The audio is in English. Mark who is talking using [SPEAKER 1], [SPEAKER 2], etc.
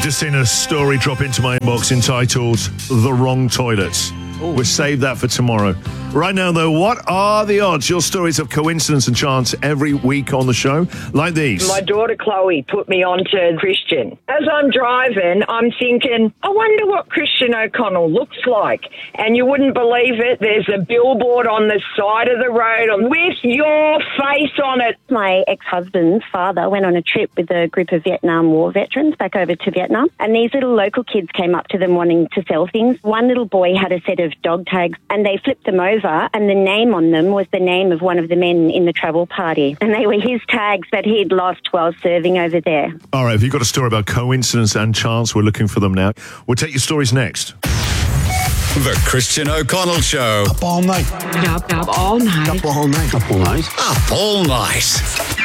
[SPEAKER 1] just seen a story drop into my inbox entitled The Wrong Toilets. We'll save that for tomorrow. Right now, though, what are the odds? Your stories of coincidence and chance every week on the show, like these.
[SPEAKER 2] My daughter Chloe put me on to Christian. As I'm driving, I'm thinking, I wonder what Christian O'Connell looks like. And you wouldn't believe it, there's a billboard on the side of the road with your face on it.
[SPEAKER 3] My ex-husband's father went on a trip with a group of Vietnam War veterans back over to Vietnam, and these little local kids came up to them wanting to sell things. One little boy had a set of dog tags, and they flipped them over, and the name on them was the name of one of the men in the travel party, and they were his tags that he'd lost while serving over there.
[SPEAKER 1] All right, if you've got a story about coincidence and chance, we're looking for them now. We'll take your stories next.
[SPEAKER 4] The Christian O'Connell Show.
[SPEAKER 5] Up all night.
[SPEAKER 6] Up all night.
[SPEAKER 5] Up all night. Up all night.
[SPEAKER 4] Up all night.